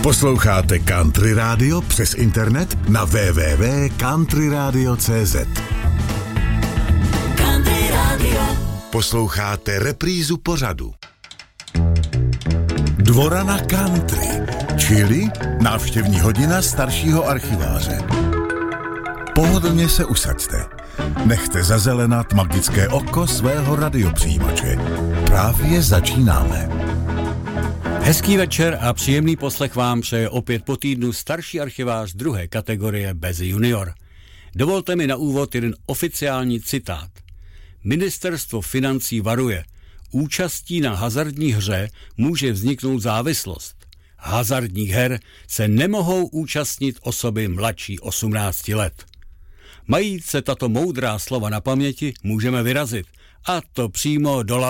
Posloucháte Country Radio přes internet na www.countryradio.cz. Country Radio. Posloucháte reprízu pořadu Dvora na country, čili návštěvní hodina staršího archiváře. Pohodlně se usaďte. Nechte zazelenat magické oko svého radiopřijímače. Právě začínáme. Hezký večer a příjemný poslech vám přeje opět po týdnu starší archivář druhé kategorie bez junior. Dovolte mi na úvod jeden oficiální citát. Ministerstvo financí varuje. Účastí na hazardní hře může vzniknout závislost. Hazardních her se nemohou účastnit osoby mladší 18 let. Majíc se tato moudrá slova na paměti, můžeme vyrazit. A to přímo do